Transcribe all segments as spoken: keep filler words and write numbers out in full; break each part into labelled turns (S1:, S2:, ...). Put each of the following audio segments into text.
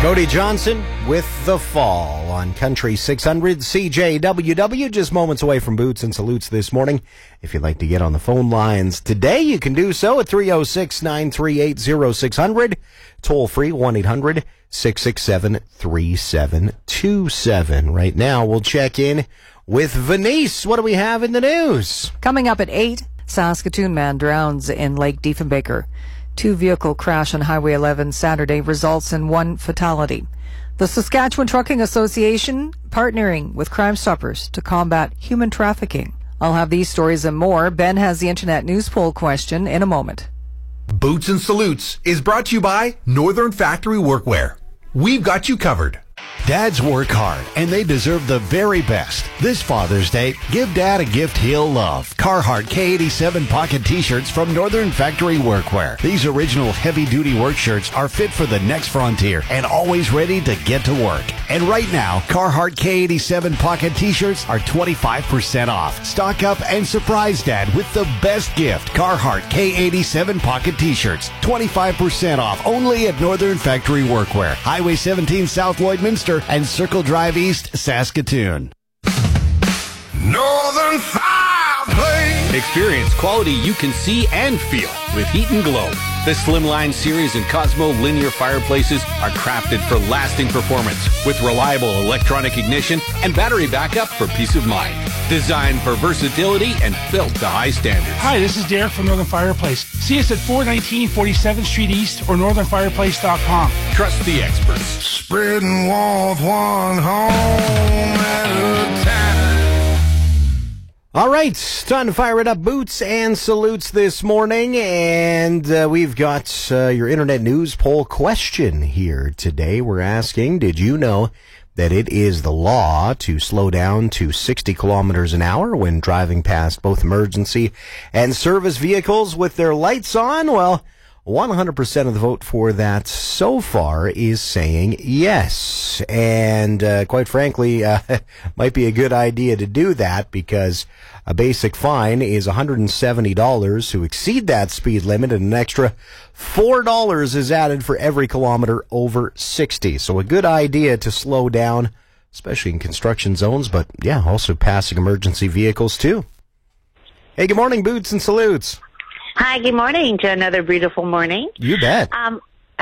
S1: Cody Johnson with The Fall on Country six hundred C J W W, just moments away from Boots and Salutes this morning. If you'd like to get on the phone lines today, you can do so at three oh six, nine three eight, oh six hundred, toll free one eight hundred, six six seven, three seven two seven. Right now, we'll check in with Venice. What do we have in the news?
S2: Coming up at eight, Saskatoon man drowns in Lake Diefenbaker. Two-vehicle crash on Highway eleven Saturday results in one fatality. The Saskatchewan Trucking Association partnering with Crime Stoppers to combat human trafficking. I'll have these stories and more. Ben has the Internet News Poll question in a moment.
S3: Boots and Salutes is brought to you by Northern Factory Workwear. We've got you covered.
S4: Dads work hard, and they deserve the very best. This Father's Day, give Dad a gift he'll love. Carhartt K eighty-seven pocket t-shirts from Northern Factory Workwear. These original heavy-duty work shirts are fit for the next frontier and always ready to get to work. And right now, Carhartt K eighty-seven pocket t-shirts are twenty-five percent off. Stock up and surprise Dad with the best gift. Carhartt K eighty-seven pocket t-shirts, twenty-five percent off, only at Northern Factory Workwear. Highway seventeen South Lloydminster and Circle Drive East, Saskatoon.
S3: Northern Fireplace.
S5: Experience quality you can see and feel with Heat and Glow. The Slimline series and Cosmo linear fireplaces are crafted for lasting performance with reliable electronic ignition and battery backup for peace of mind. Designed for versatility and built to high standards.
S6: Hi, this is Derek from Northern Fireplace. See us at four nineteen forty-seventh Street East or northern fireplace dot com.
S5: Trust the experts.
S3: Spreading warmth one home at a time.
S1: All right, time to fire it up. Boots and Salutes this morning, and uh, we've got uh, your Internet News Poll question here today. We're asking, did you know that it is the law to slow down to sixty kilometers an hour when driving past both emergency and service vehicles with their lights on? Well, one hundred percent of the vote for that so far is saying yes. And uh, quite frankly, uh, might be a good idea to do that because a basic fine is one hundred seventy dollars to exceed that speed limit, and an extra four dollars is added for every kilometer over sixty. So a good idea to slow down, especially in construction zones, but yeah, also passing emergency vehicles too. Hey, good morning, Boots and Salutes.
S7: Hi, good morning to another beautiful morning.
S1: You bet.
S7: Um,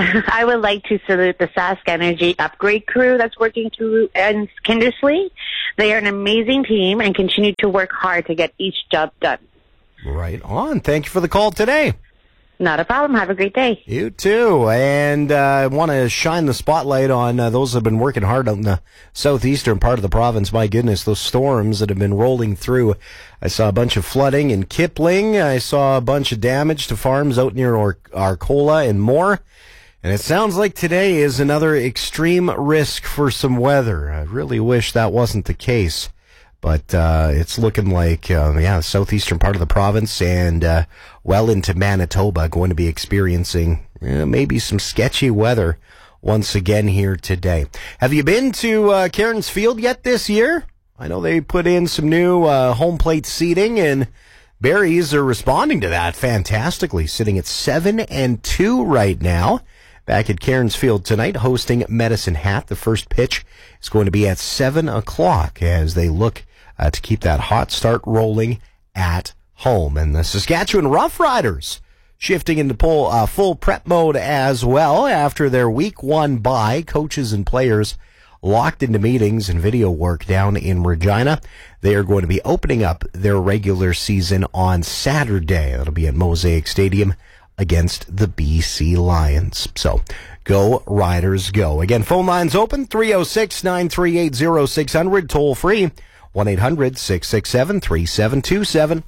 S7: I would like to salute the Sask Energy upgrade crew that's working through in Kindersley. They are an amazing team and continue to work hard to get each job done.
S1: Right on. Thank you for the call today.
S7: Not a problem. Have a great day.
S1: You too. And uh, I want to shine the spotlight on uh, those that have been working hard on the southeastern part of the province. My goodness, those storms that have been rolling through. I saw a bunch of flooding in Kipling. I saw a bunch of damage to farms out near Ar- Arcola and more. And it sounds like today is another extreme risk for some weather. I really wish that wasn't the case. But uh, it's looking like, uh, yeah, the southeastern part of the province and uh, well into Manitoba going to be experiencing uh, maybe some sketchy weather once again here today. Have you been to uh, Cairns Field yet this year? I know they put in some new uh, home plate seating, and Berries are responding to that fantastically, sitting at seven and two right now. Back at Cairns Field tonight, hosting Medicine Hat. The first pitch is going to be at seven o'clock as they look uh, to keep that hot start rolling at home. And the Saskatchewan Roughriders shifting into full, uh, full prep mode as well after their week one bye. Coaches and players locked into meetings and video work down in Regina. They are going to be opening up their regular season on Saturday. That'll be at Mosaic Stadium against the B C Lions. So, go Riders, go. Again, phone lines open, three oh six, nine three eight, oh six hundred, toll free, one eight hundred, six six seven, three seven two seven.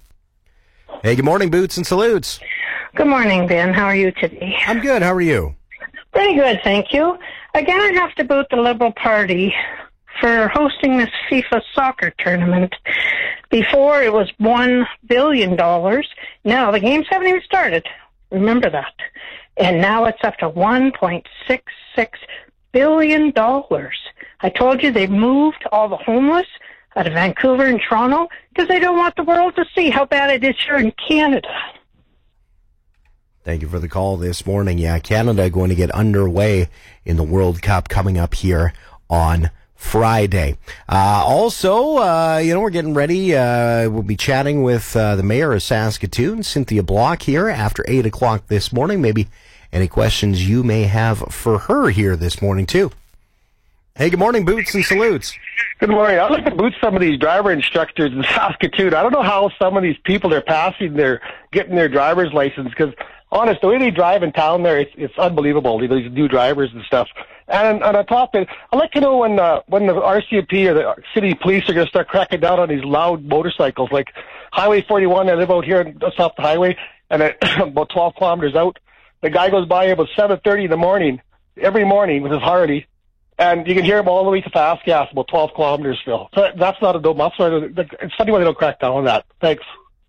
S1: Hey, good morning, Boots and Salutes.
S8: Good morning, Ben. How are you today?
S1: I'm good. How are you?
S8: Pretty good, thank you. Again, I have to boot the Liberal Party for hosting this FIFA soccer tournament. Before, it was one billion dollars. Now, the games haven't even started. Remember that. And now it's up to one point six six billion dollars. I told you they moved all the homeless out of Vancouver and Toronto because they don't want the world to see how bad it is here in Canada.
S1: Thank you for the call this morning. Yeah, Canada going to get underway in the World Cup coming up here on Friday. Uh, also, uh, you know, we're getting ready. Uh, we'll be chatting with uh, the mayor of Saskatoon, Cynthia Block, here after eight o'clock this morning. Maybe any questions you may have for her here this morning, too. Hey, good morning, Boots and Salutes.
S9: Good morning. I'd like to boot some of these driver instructors in Saskatoon. I don't know how some of these people they're passing, they're getting their driver's license, because, honest, the way they drive in town there, it's, it's unbelievable, these new drivers and stuff. And, and on top of it, I'd like to know when uh, when the R C M P or the city police are going to start cracking down on these loud motorcycles. Like Highway forty-one, I live out here just off the highway, and it, about twelve kilometers out, the guy goes by about seven thirty in the morning, every morning with his Harley, and you can hear him all the way to Fast Gas, about twelve kilometers still. So that's not a no muff. So it's funny why they don't crack down on that. Thanks.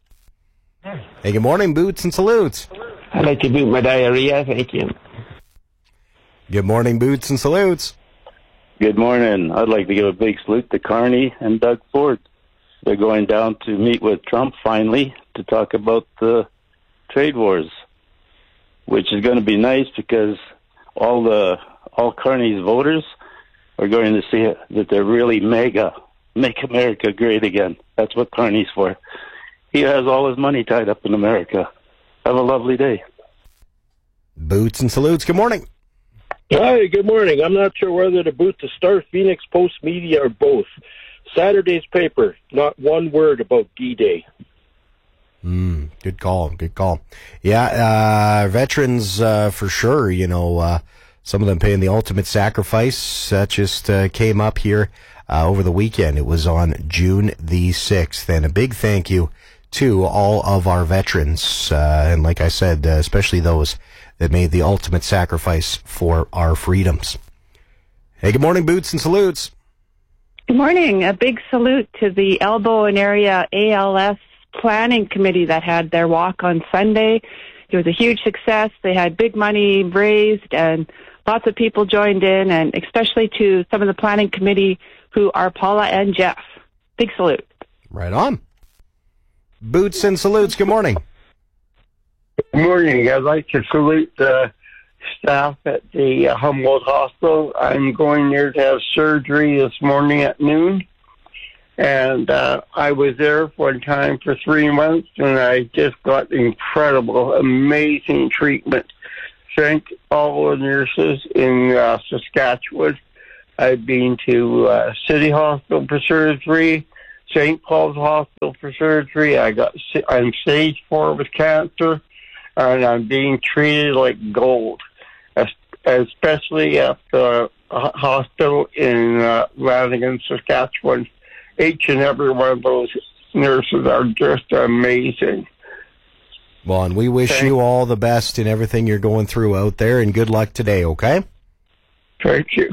S1: Hey, good morning, Boots and Salutes.
S10: I'd like to boot my diarrhea. Thank you.
S1: Good morning, Boots and Salutes.
S11: Good morning. I'd like to give a big salute to Carney and Doug Ford. They're going down to meet with Trump finally to talk about the trade wars, which is going to be nice because all the all Carney's voters are going to see that they're really mega, make America great again. That's what Carney's for. He has all his money tied up in America. Have a lovely day.
S1: Boots and Salutes. Good morning.
S12: Hi, good morning. I'm not sure whether to boot the Star Phoenix Post Media or both. Saturday's paper, not one word about D-Day.
S1: Mm, good call. Good call. Yeah, uh, veterans uh, for sure. You know, uh, some of them paying the ultimate sacrifice. That just uh, came up here uh, over the weekend. It was on June the sixth. And a big thank you to all of our veterans. Uh, and like I said, uh, especially those that made the ultimate sacrifice for our freedoms. Hey, good morning, Boots and Salutes.
S13: Good morning. A big salute to the Elbow and Area A L S Planning Committee that had their walk on Sunday. It was a huge success. They had big money raised and lots of people joined in, and especially to some of the planning committee who are Paula and Jeff. Big salute.
S1: Right on. Boots and Salutes. Good morning.
S10: Good morning. I'd like to salute the staff at the uh, Humboldt Hospital. I'm going there to have surgery this morning at noon. And uh, I was there one time for three months, and I just got incredible, amazing treatment. Thank all the nurses in uh, Saskatchewan. I've been to uh, City Hospital for surgery, Saint Paul's Hospital for surgery. I got I'm stage four with cancer, and I'm being treated like gold, especially at the hospital in uh, Lanigan, Saskatchewan. Each and every one of those nurses are just amazing.
S1: Well, and we wish
S10: Thank
S1: you all the best in everything you're going through out there, and good luck today, okay?
S10: Thank you.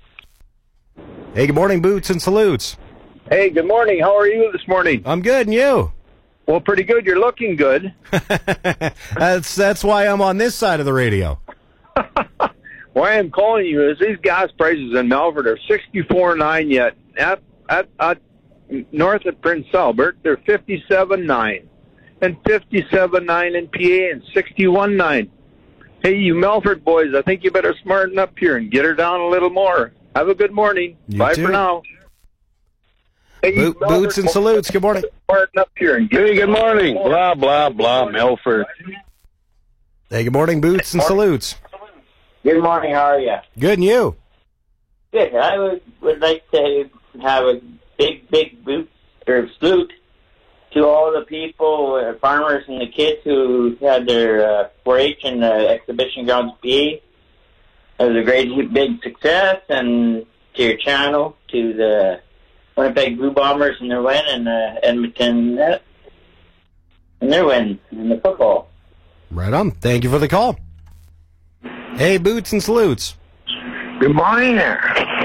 S1: Hey, good morning, Boots and Salutes.
S14: Hey, good morning. How are you this morning?
S1: I'm good, and you?
S14: Well, pretty good. You're looking good.
S1: that's that's why I'm on this side of the radio.
S14: Why I'm calling you is these gas prices in Melfort are sixty-four nine yet. At, at, at north of Prince Albert, they're fifty-seven nine. And fifty-seven nine in P A and sixty-one nine. Hey, you Melfort boys, I think you better smarten up here and get her down a little more. Have a good morning.
S1: You
S14: Bye
S1: too.
S14: for now.
S1: Hey, Bo- Boots and Salutes, good morning.
S14: Smarten up here and get
S15: Hey, good morning. Blah, blah, blah, Melfort.
S1: Hey, good morning, Boots and Salutes.
S16: Good morning, how are you?
S1: Good, and you?
S16: Good. I would, would like to have a big, big boot or salute to all the people, uh, farmers and the kids who had their uh, four H in the exhibition grounds P A. It was a great big success, and to your channel, to the Winnipeg Blue Bombers and their win, and uh, Edmonton uh, and their win in the football.
S1: Right on. Thank you for the call. Hey, Boots and Salutes.
S17: Good morning there.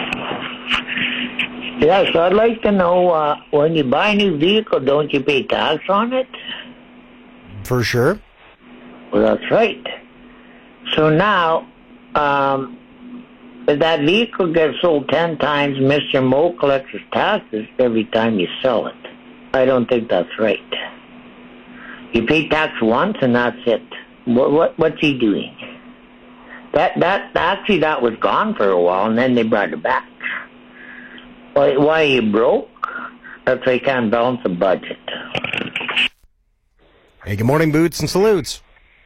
S17: Yes, I'd like to know, uh, when you buy a new vehicle, don't you pay tax on it?
S1: For sure.
S17: Well, that's right. So now, um, if that vehicle gets sold ten times, Mister Mo collects his taxes every time you sell it. I don't think that's right. You pay tax once and that's it. What, what what's he doing? That that actually that was gone for a while, and then they brought it back. Why why are you broke? That's why you can't balance the budget.
S1: Hey, good morning, Boots and Salutes.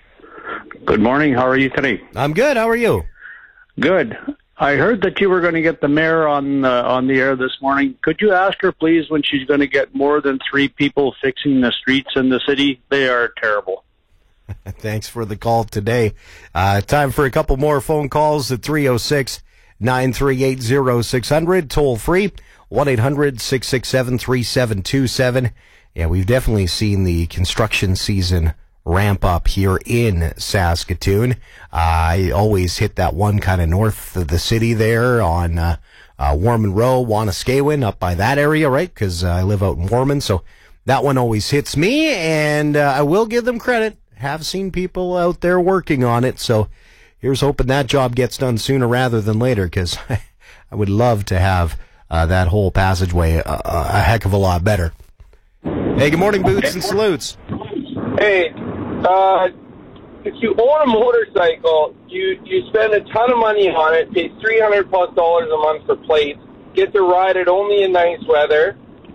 S15: Good morning. How are you today?
S1: I'm good. How are you?
S15: Good. I heard that you were going to get the mayor on uh, on the air this morning. Could you ask her, please, when she's going to get more than three people fixing the streets in the city? They are terrible.
S1: Thanks for the call today. Uh, time for a couple more phone calls at three oh six, nine three eight, oh six hundred, toll free, one eight hundred, six six seven, three seven two seven. Yeah, we've definitely seen the construction season ramp up here in Saskatoon. Uh, I always hit that one kind of north of the city there on uh, uh, Warman Row, Wanuskewin, up by that area, right? Because uh, I live out in Warman, so that one always hits me, and uh, I will give them credit. Have seen people out there working on it, so here's hoping that job gets done sooner rather than later, because I would love to have uh, that whole passageway a, a heck of a lot better. Hey, good morning, Boots and Salutes.
S18: Hey, uh, if you own a motorcycle, you, you spend a ton of money on it, pay three hundred plus dollars a month for plates, get to ride it only in nice weather.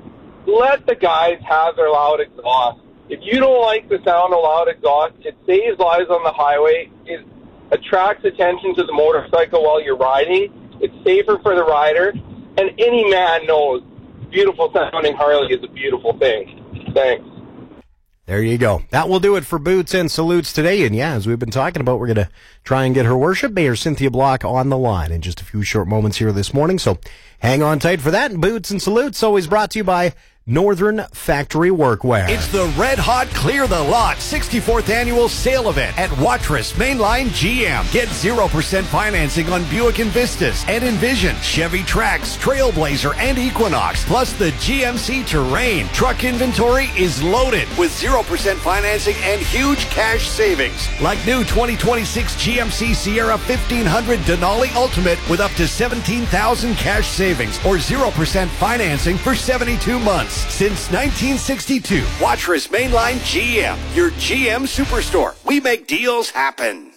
S18: Let the guys have their loud exhaust. If you don't like the sound of loud exhaust, it saves lives on the highway. It attracts attention to the motorcycle while you're riding. It's safer for the rider. And any man knows beautiful sounding Harley is a beautiful thing. Thanks.
S1: There you go. That will do it for Boots and Salutes today. And yeah, as we've been talking about, we're going to try and get her worship, Mayor Cynthia Block, on the line in just a few short moments here this morning. So hang on tight for that. And Boots and Salutes, always brought to you by Northern Factory Workwear.
S4: It's the Red Hot Clear the Lot sixty-fourth Annual Sale Event at Watrous Mainline G M. Get zero percent financing on Buick Envistas and Envision, Chevy Trax, Trailblazer, and Equinox, plus the G M C Terrain. Truck inventory is loaded with zero percent financing and huge cash savings. Like new twenty twenty-six G M C Sierra fifteen hundred Denali Ultimate with up to seventeen thousand cash savings or zero percent financing for seventy-two months. Since nineteen sixty-two, Watrous Mainline G M, your G M superstore. We make deals happen.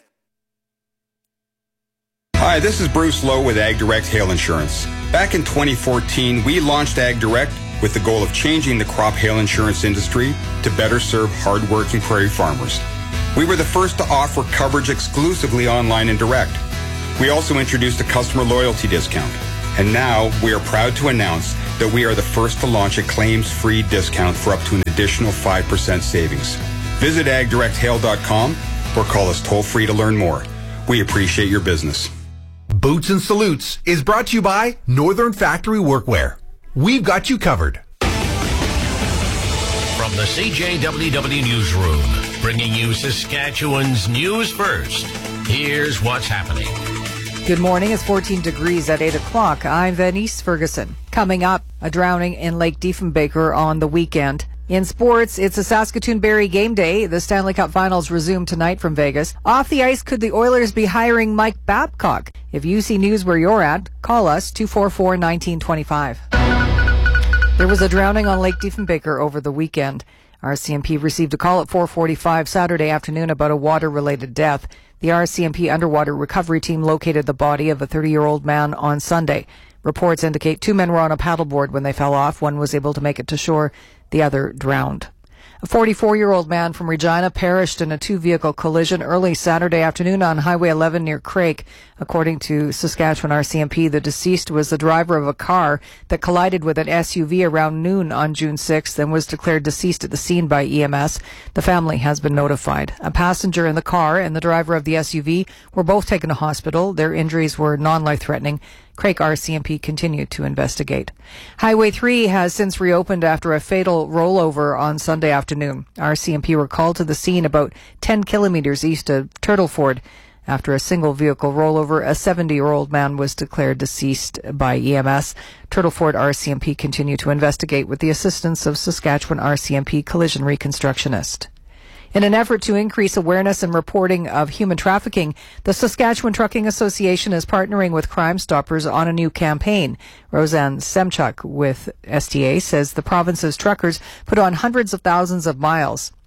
S19: Hi, this is Bruce Lowe with Ag Direct Hail Insurance. Back in twenty fourteen, we launched Ag Direct with the goal of changing the crop hail insurance industry to better serve hardworking prairie farmers. We were the first to offer coverage exclusively online and direct. We also introduced a customer loyalty discount. And now we are proud to announce that we are the first to launch a claims-free discount for up to an additional five percent savings. Visit ag direct hail dot com or call us toll-free to learn more. We appreciate your business.
S3: Boots and Salutes is brought to you by Northern Factory Workwear. We've got you covered.
S20: From the C J W W Newsroom, bringing you Saskatchewan's news first. Here's what's happening.
S2: Good morning. It's fourteen degrees at eight o'clock. I'm Venice Ferguson. Coming up, a drowning in Lake Diefenbaker on the weekend. In sports, it's a Saskatoon Berry game day. The Stanley Cup Finals resume tonight from Vegas. Off the ice, could the Oilers be hiring Mike Babcock? If you see news where you're at, call us two four four, one nine two five. There was a drowning on Lake Diefenbaker over the weekend. R C M P received a call at four forty-five Saturday afternoon about a water-related death. The R C M P underwater recovery team located the body of a thirty-year-old man on Sunday. Reports indicate two men were on a paddleboard when they fell off. One was able to make it to shore. The other drowned. A forty-four-year-old man from Regina perished in a two-vehicle collision early Saturday afternoon on Highway eleven near Craik. According to Saskatchewan R C M P, the deceased was the driver of a car that collided with an S U V around noon on June sixth and was declared deceased at the scene by E M S. The family has been notified. A passenger in the car and the driver of the S U V were both taken to hospital. Their injuries were non-life-threatening. Craik R C M P continued to investigate. Highway three has since reopened after a fatal rollover on Sunday afternoon. R C M P were called to the scene about ten kilometers east of Turtleford. After a single vehicle rollover, a seventy-year-old man was declared deceased by E M S. Turtleford R C M P continued to investigate with the assistance of Saskatchewan R C M P collision reconstructionist. In an effort to increase awareness and reporting of human trafficking, the Saskatchewan Trucking Association is partnering with Crime Stoppers on a new campaign. Roseanne Semchuk with S T A says the province's truckers put on hundreds of thousands of miles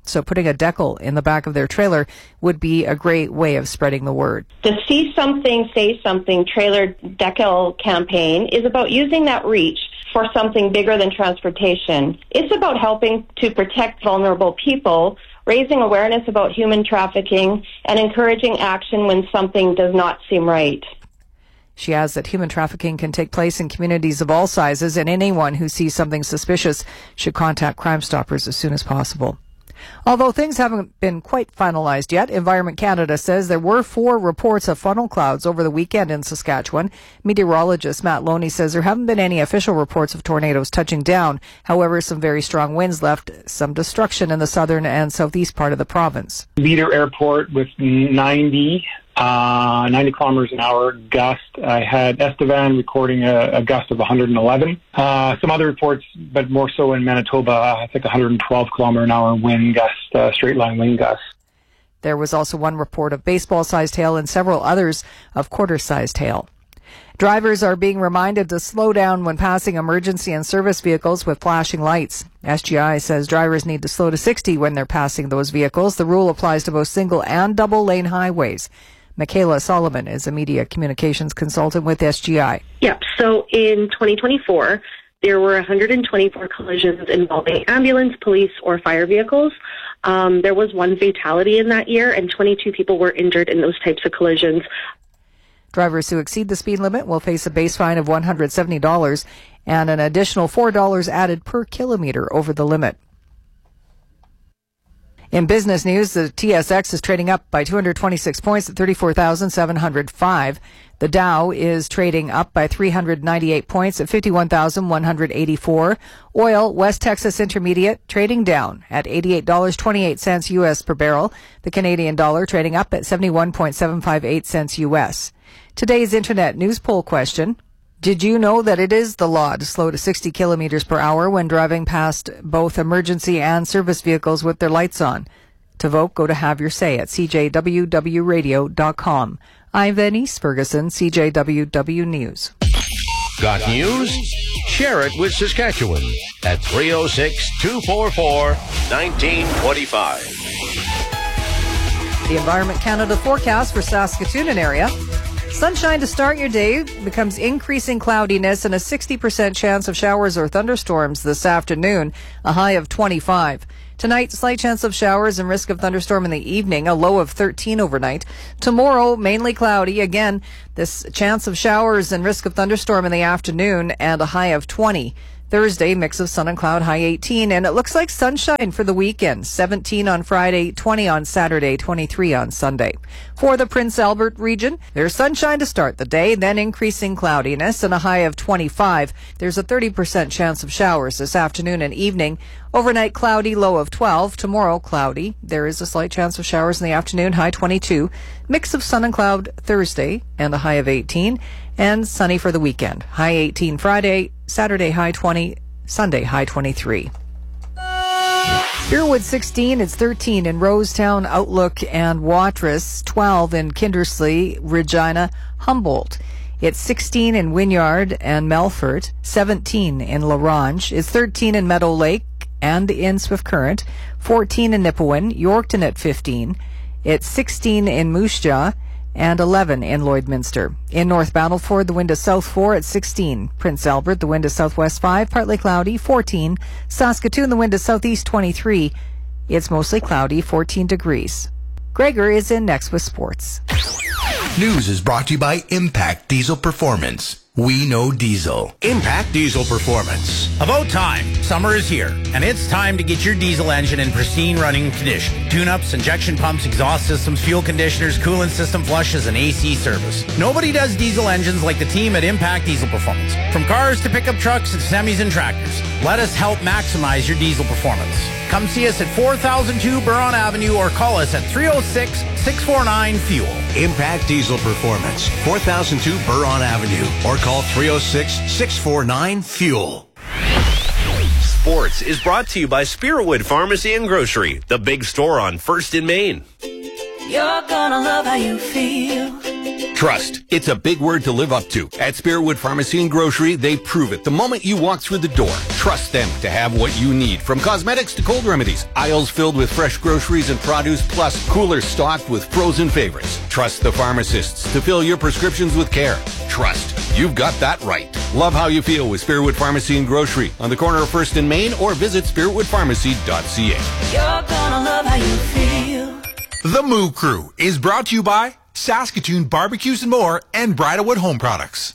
S2: So putting a decal in the back of their trailer would be a great way of spreading the word.
S21: The See Something, Say Something trailer decal campaign is about using that reach for something bigger than transportation. It's about helping to protect vulnerable people, raising awareness about human trafficking, and encouraging action when something does not seem right.
S2: She adds that human trafficking can take place in communities of all sizes, and anyone who sees something suspicious should contact Crime Stoppers as soon as possible. Although things haven't been quite finalized yet, Environment Canada says there were four reports of funnel clouds over the weekend in Saskatchewan. Meteorologist Matt Loney says there haven't been any official reports of tornadoes touching down. However, some very strong winds left some destruction in the southern and southeast part of the province.
S22: Leader Airport with ninety, uh, ninety kilometers an hour gust. I had Estevan recording a, a gust of one hundred eleven. Uh, some other reports, but more so in Manitoba, I think one hundred twelve kilometer an hour wind gust, uh, straight line wind gust.
S2: There was also one report of baseball-sized hail and several others of quarter-sized hail. Drivers are being reminded to slow down when passing emergency and service vehicles with flashing lights. S G I says drivers need to slow to sixty when they're passing those vehicles. The rule applies to both single and double-lane highways. Michaela Solomon is a media communications consultant with S G I.
S23: Yep. So in twenty twenty-four, there were one hundred twenty-four collisions involving ambulance, police, or fire vehicles. Um, there was one fatality in that year, and twenty-two people were injured in those types of collisions.
S2: Drivers who exceed the speed limit will face a base fine of one hundred seventy dollars and an additional four dollars added per kilometer over the limit. In business news, the T S X is trading up by two hundred twenty-six points at thirty-four thousand seven hundred five. The Dow is trading up by three hundred ninety-eight points at fifty-one thousand one hundred eighty-four. Oil, West Texas Intermediate, trading down at eighty-eight dollars and twenty-eight cents U S per barrel. The Canadian dollar trading up at seventy-one point seven five eight cents U S. Today's Internet news poll question. Did you know that it is the law to slow to sixty kilometers per hour when driving past both emergency and service vehicles with their lights on? To vote, go to Have Your Say at c j w w radio dot com. I'm Denise Ferguson, C J W W News.
S20: Got news? Share it with Saskatchewan at three oh six, two four four, one nine two five.
S2: The Environment Canada forecast for Saskatoon and area. Sunshine to start your day becomes increasing cloudiness and a sixty percent chance of showers or thunderstorms this afternoon, a high of twenty-five. Tonight, slight chance of showers and risk of thunderstorm in the evening, a low of thirteen overnight. Tomorrow, mainly cloudy. Again, this chance of showers and risk of thunderstorm in the afternoon and a high of twenty. Thursday, mix of sun and cloud, high eighteen, and it looks like sunshine for the weekend. seventeen on Friday, twenty on Saturday, twenty-three on Sunday. For the Prince Albert region, there's sunshine to start the day, then increasing cloudiness and a high of twenty-five. There's a thirty percent chance of showers this afternoon and evening. Overnight cloudy, low of twelve. Tomorrow cloudy. There is a slight chance of showers in the afternoon, high twenty-two. Mix of sun and cloud Thursday and a high of eighteen. And sunny for the weekend. High eighteen Friday, Saturday high twenty, Sunday high twenty-three. Spearwood sixteen, it's thirteen in Rosetown, Outlook, and Watrous, twelve in Kindersley, Regina, Humboldt. It's sixteen in Wynyard and Melfort, seventeen in La Ronge. It's thirteen in Meadow Lake and in Swift Current, fourteen in Nipawin, Yorkton at fifteen. It's sixteen in Moose Jaw, and eleven in Lloydminster. In North Battleford, the wind is south four at sixteen. Prince Albert, the wind is southwest five, partly cloudy, fourteen. Saskatoon, the wind is southeast twenty-three. It's mostly cloudy, fourteen degrees. Gregor is in next with sports.
S3: News is brought to you by Impact Diesel Performance. We know diesel.
S24: Impact Diesel Performance. About time. Summer is here, and it's time to get your diesel engine in pristine running condition. Tune-ups, injection pumps, exhaust systems, fuel conditioners, coolant system flushes, and A C service. Nobody does diesel engines like the team at Impact Diesel Performance. From cars to pickup trucks to semis and tractors, let us help maximize your diesel performance. Come see us at four thousand two Buron Avenue or call us at three oh six, six four nine, FUEL.
S20: Impact Diesel Performance, four thousand two Buron Avenue, or call three oh six, six four nine, FUEL.
S25: Sports is brought to you by Spearwood Pharmacy and Grocery, the big store on First in Main.
S26: You're gonna love how you feel.
S3: Trust. It's a big word to live up to. At Spiritwood Pharmacy and Grocery, they prove it the moment you walk through the door. Trust them to have what you need, from cosmetics to cold remedies. Aisles filled with fresh groceries and produce, plus coolers stocked with frozen favorites. Trust the pharmacists to fill your prescriptions with care. Trust. You've got that right. Love how you feel with Spiritwood Pharmacy and Grocery on the corner of First and Main, or visit spiritwood pharmacy dot c a.
S5: You're gonna love how you feel.
S3: The Moo Crew is brought to you by Saskatoon Barbecues and More and Bridalwood Home Products.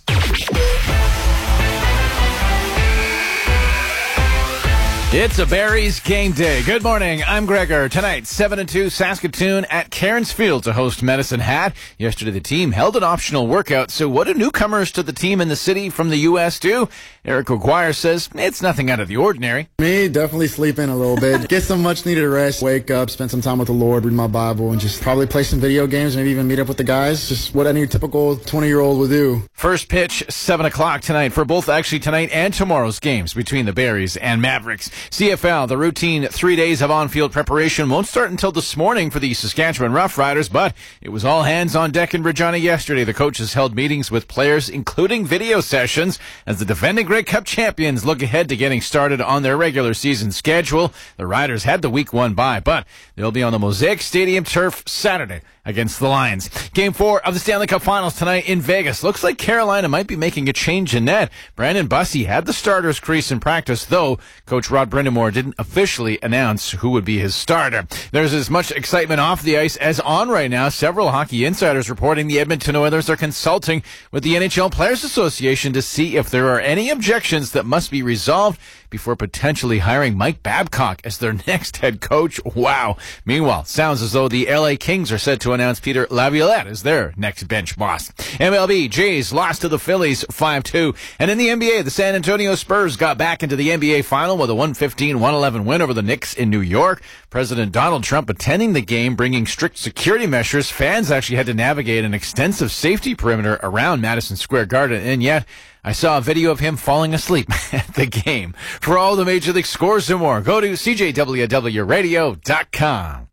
S6: It's a Berries game day. Good morning. I'm Gregor. Tonight, seven and two, Saskatoon at Cairns Field to host Medicine Hat. Yesterday, the team held an optional workout. So what do newcomers to the team in the city from the U S do? Eric O'Guire says it's nothing out of the ordinary.
S7: Me, definitely sleep in a little bit. Get some much-needed rest. Wake up, spend some time with the Lord, read my Bible, and just probably play some video games, maybe even meet up with the guys. Just what any typical twenty-year-old would do.
S6: First pitch, seven o'clock tonight for both actually tonight and tomorrow's games between the Berries and Mavericks. C F L, the routine three days of on-field preparation won't start until this morning for the Saskatchewan Roughriders, but it was all hands on deck in Regina yesterday. The coaches held meetings with players, including video sessions, as the defending Grey Cup champions look ahead to getting started on their regular season schedule. The Riders had the week one bye, but they'll be on the Mosaic Stadium turf Saturday against the Lions. Game four of the Stanley Cup Finals tonight in Vegas. Looks like Carolina might be making a change in net. Brandon Bussey had the starters crease in practice, though Coach Rod Brindamore didn't officially announce who would be his starter. There's as much excitement off the ice as on right now. Several hockey insiders reporting the Edmonton Oilers are consulting with the N H L Players Association to see if there are any objections that must be resolved before potentially hiring Mike Babcock as their next head coach. Wow. Meanwhile, sounds as though the L A Kings are set to announce Peter Laviolette as their next bench boss. M L B, Jays lost to the Phillies five two. And in the N B A, the San Antonio Spurs got back into the N B A final with a one fifteen one eleven win over the Knicks in New York. President Donald Trump attending the game, bringing strict security measures. Fans actually had to navigate an extensive safety perimeter around Madison Square Garden, and yet I saw a video of him falling asleep at the game. For all the Major League scores and more, go to C J W W radio dot com.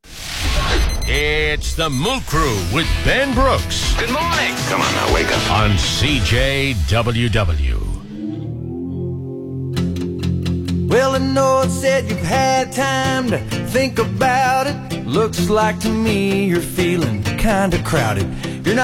S20: It's the Moo Crew with Ben Brooks.
S5: Good morning.
S20: Come on now, wake up. On C J W W.
S8: Well, I know it said you've had time to think about it. Looks like to me you're feeling kinda crowded.